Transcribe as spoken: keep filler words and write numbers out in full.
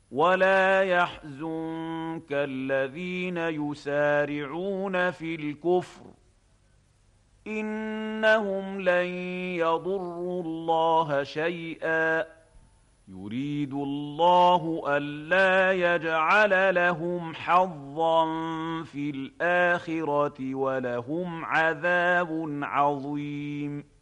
ولا يحزنك الذين يسارعون في الكفر إنهم لن يضروا الله شيئا يريد الله ألا يجعل لهم حظا في الآخرة ولهم عذاب عظيم.